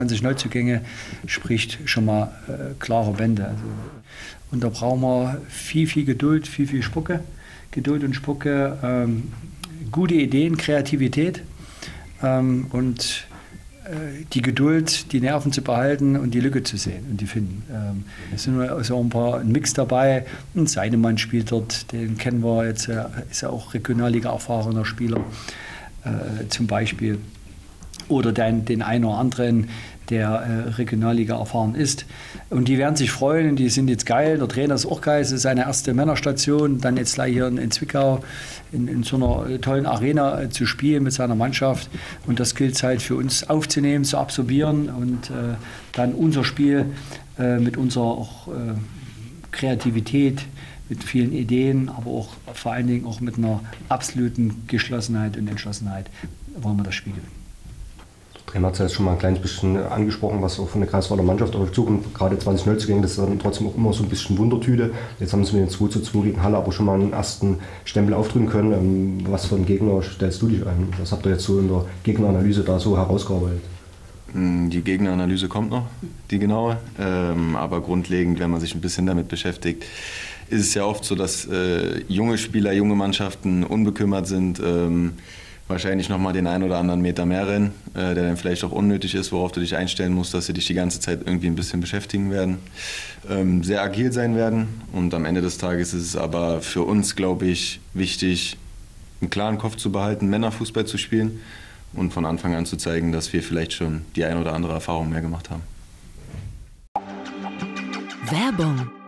20 Neuzugänge spricht schon mal klare Bände. Also, und da brauchen wir viel Geduld, viel Spucke. Geduld und Spucke, gute Ideen, Kreativität und die Geduld, die Nerven zu behalten und die Lücke zu sehen und die finden. Es sind also ein Mix dabei. Ein Seidemann spielt dort, den kennen wir jetzt, ist ja auch Regionalliga erfahrener Spieler zum Beispiel. Oder den einen oder anderen, der Regionalliga erfahren ist. Und die werden sich freuen, die sind jetzt geil. Der Trainer ist auch geil, es ist seine erste Männerstation. Dann jetzt gleich hier in Zwickau in so einer tollen Arena zu spielen mit seiner Mannschaft. Und das gilt es halt für uns aufzunehmen, zu absorbieren und dann unser Spiel mit unserer auch, Kreativität, mit vielen Ideen, aber auch vor allen Dingen auch mit einer absoluten Geschlossenheit und Entschlossenheit wollen wir das Spiel gewinnen. Der Trainer hat es ja jetzt schon mal ein kleines bisschen angesprochen, was auch von der Greifswalder Mannschaft auf zukommt. Gerade 20 Neuzugänge, das ist dann trotzdem auch immer so ein bisschen Wundertüte. Jetzt haben sie mit dem 2:2 gegen Halle aber schon mal einen ersten Stempel aufdrücken können. Was für einen Gegner stellst du dich ein? Was habt ihr jetzt so in der Gegneranalyse da so herausgearbeitet? Die Gegneranalyse kommt noch, die genaue. Aber grundlegend, wenn man sich ein bisschen damit beschäftigt, ist es ja oft so, dass junge Spieler, junge Mannschaften unbekümmert sind, wahrscheinlich nochmal den einen oder anderen Meter mehr rennen, der dann vielleicht auch unnötig ist, worauf du dich einstellen musst, dass sie dich die ganze Zeit irgendwie ein bisschen beschäftigen werden, sehr agil sein werden. Und am Ende des Tages ist es aber für uns, glaube ich, wichtig, einen klaren Kopf zu behalten, Männerfußball zu spielen und von Anfang an zu zeigen, dass wir vielleicht schon die ein oder andere Erfahrung mehr gemacht haben. Werbung